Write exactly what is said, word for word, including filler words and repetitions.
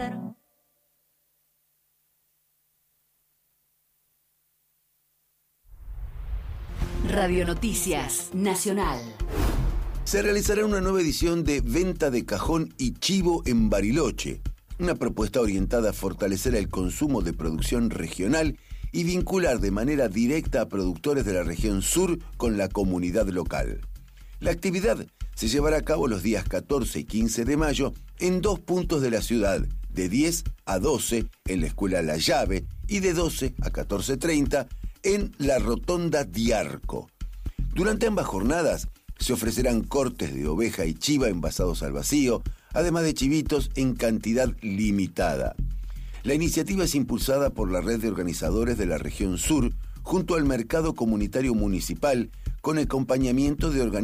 hacer. Radio Noticias Nacional. Se realizará una nueva edición de Venta de Cajón y Chivo en Bariloche, una propuesta orientada a fortalecer el consumo de producción regional y vincular de manera directa a productores de la región sur con la comunidad local. La actividad se llevará a cabo los días catorce y quince de mayo en dos puntos de la ciudad, de diez a doce en la Escuela La Llave y de doce a catorce treinta en la Rotonda Diarco. Durante ambas jornadas se ofrecerán cortes de oveja y chiva envasados al vacío, además de chivitos en cantidad limitada. La iniciativa es impulsada por la red de organizadores de la región sur, junto al Mercado Comunitario Municipal, con acompañamiento de organizaciones